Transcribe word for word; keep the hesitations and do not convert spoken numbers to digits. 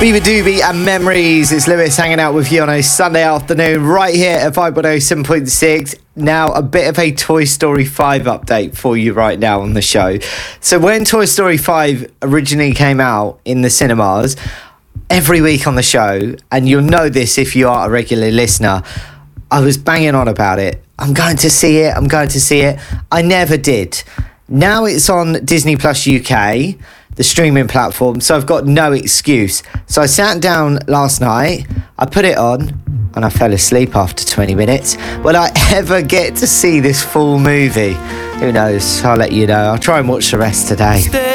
Beaver Doobie and Memories. It's Lewis hanging out with you on a Sunday afternoon right here at five one oh seven point six. Now, a bit of a Toy Story five update for you right now on the show. So when Toy Story five originally came out in the cinemas, every week on the show, and you'll know this if you are a regular listener, I was banging on about it. I'm going to see it. I'm going to see it. I never did. Now it's on Disney Plus U K, the streaming platform, so I've got no excuse. So I sat down last night, I put it on, and I fell asleep after twenty minutes. Will I ever get to see this full movie? Who knows? I'll let you know. I'll try and watch the rest today.